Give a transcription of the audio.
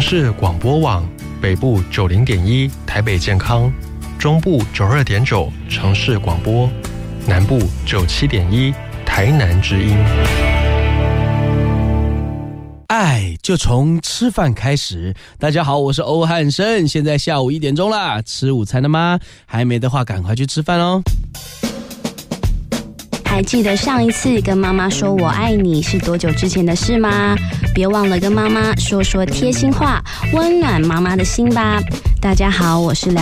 市广播网，北部90.1台北健康，中部92.9城市广播，南部97.1台南之音。 爱就从吃饭开始。大家好，我是欧汉生，现在下午1点钟啦，吃午餐了吗？还没的话，赶快去吃饭哦。 还记得上一次跟妈妈说我爱你是多久之前的事吗？别忘了跟妈妈说说贴心话，温暖妈妈的心吧。大家好，我是梁